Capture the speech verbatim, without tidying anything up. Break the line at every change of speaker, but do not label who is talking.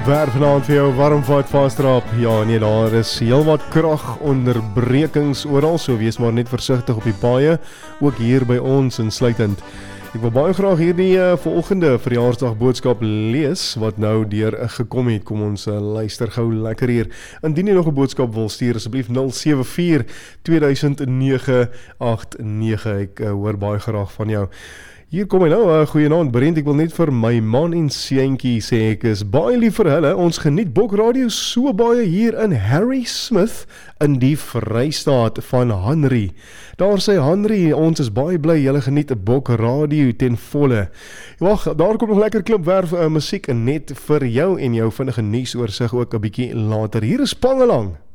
Waar vanaand vir jou warm vat vastrap. Ja nee, daar is heel wat kragonderbrekings oral, so wees maar net versigtig op die paaie, ook hier by ons insluitend. Ek wil baie graag hierdie uh, volgende verjaarsdag boodskap lees, wat nou deur uh, gekom het. Kom ons uh, luister gou lekker hier. Indien jy nog 'n boodskap wil stuur, asseblief nul sewe vier twee duisend nege agt nege. Ek uh, hoor baie graag van jou. Hier kom hy nou, uh, goeienaand Brent, ek wil net vir my man en seentjie sê ek is baie lief vir hulle, ons geniet Bok Radio so baie hier in Harry Smith in die Vrystaat van Henry. Daar sê Henry, ons is baie bly, julle geniet Bok Radio ten volle. Wag, daar kom nog lekker klipwerf uh, musiek net vir jou en jou vinnige nuusoorseig ook 'n bietjie later. Hier is Pangelang.